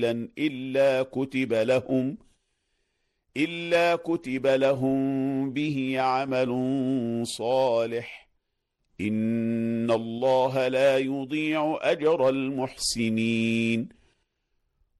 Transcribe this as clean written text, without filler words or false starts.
إلا كتب لهم به عمل صالح. إن الله لا يضيع أجر المحسنين.